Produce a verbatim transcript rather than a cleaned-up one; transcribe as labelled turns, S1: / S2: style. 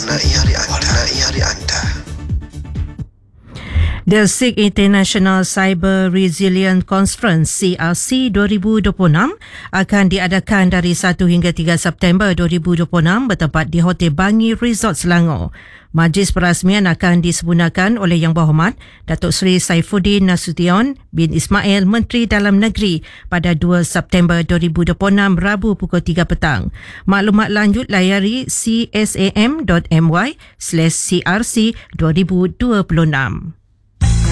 S1: Warnai hari anda. Warnai hari anda.
S2: The SIG International Cyber Resilience Conference C R C dua ribu dua puluh enam akan diadakan dari satu hingga tiga September dua ribu dua puluh enam bertempat di Hotel Bangi Resort Selangor. Majlis perasmian akan disempurnakan oleh Yang Berhormat Datuk Seri Saifuddin Nasution bin Ismail, Menteri Dalam Negeri pada dua September dua ribu dua puluh enam Rabu pukul tiga petang. Maklumat lanjut layari c s a m dot m y slash c r c dua ribu dua puluh enam.